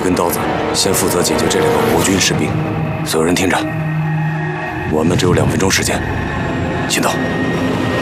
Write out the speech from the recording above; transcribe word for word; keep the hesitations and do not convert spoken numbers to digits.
跟刀子先负责解决这两个国军士兵。所有人听着，我们只有两分钟时间，行动！